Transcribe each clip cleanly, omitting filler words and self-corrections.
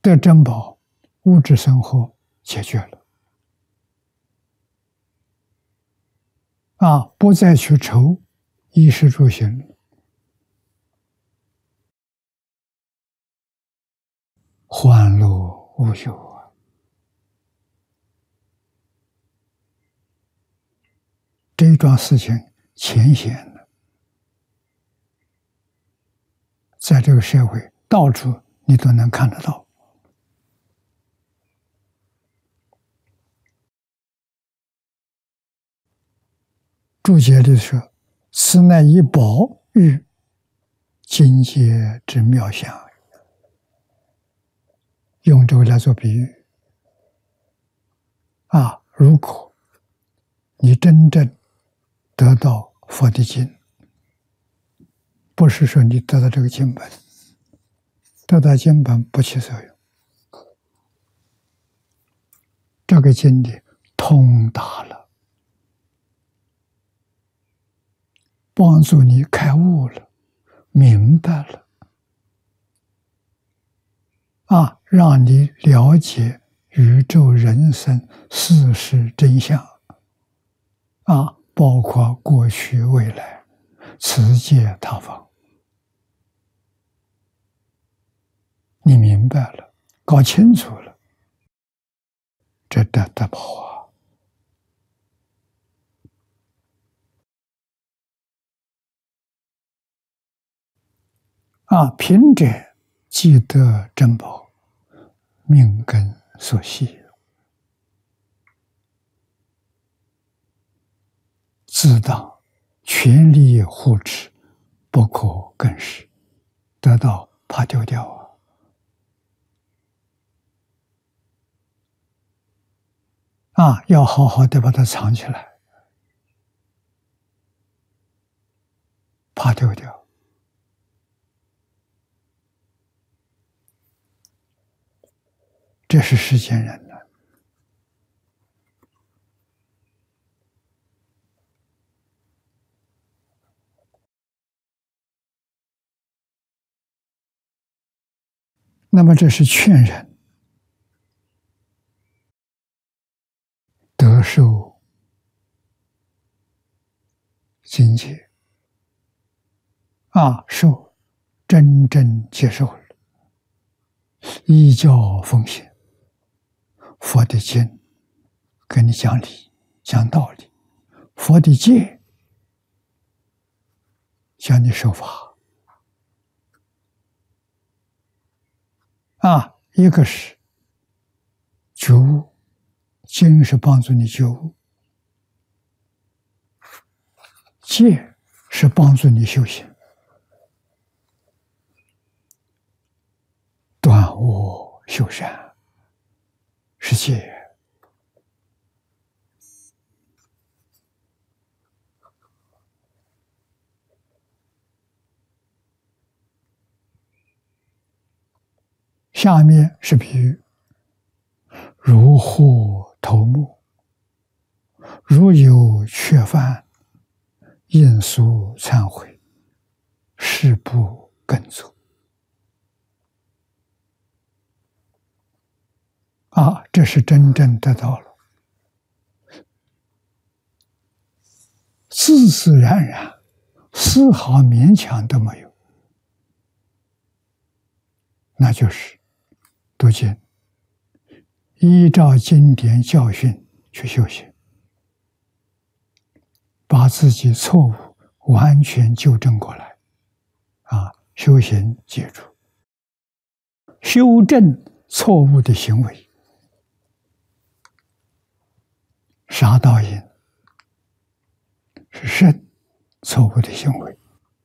得珍宝，物质生活解决了，不再去愁衣食住行，欢乐无忧啊！这一桩事情浅显的，在这个社会到处你都能看得到。注解里说：“此乃以宝喻境界之妙相。”用这个来做比喻如果你真正得到佛的经，不是说你得到这个经本，得到经本不起作用，这个经理通达了，帮助你开悟了，明白了，让你了解宇宙人生事实真相，包括过去未来，此界他方，你明白了，搞清楚了，这得宝贫者既得珍宝，命根所系，自当全力护持，不可更失，得到怕丢掉要好好的把它藏起来，怕丢掉。这是世间人的。那么这是劝人得受境界受真正接受了，依教奉行，佛的经跟你讲理讲道理，佛的戒教你守法一个是觉悟，经是帮助你觉悟，戒是帮助你修行，断恶修善是戒。下面是比喻：如获头目，如有缺犯，应速忏悔，誓不更作。这是真正得到了，自自然然，丝毫勉强都没有，那就是读经，依照经典教训去修行，把自己错误完全纠正过来，修行解除，修正错误的行为，杀盗淫是肾错误的行为，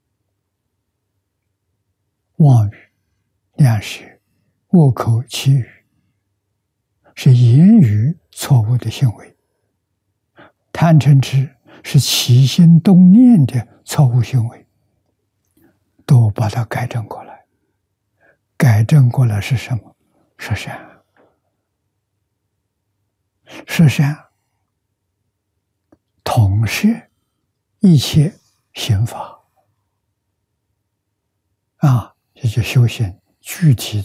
妄语、两舌、恶口、绮语是言语错误的行为，贪嗔痴是起心动念的错误行为，都把它改正过来。改正过来是什么？是善。是善统摄一切行法也就修行具体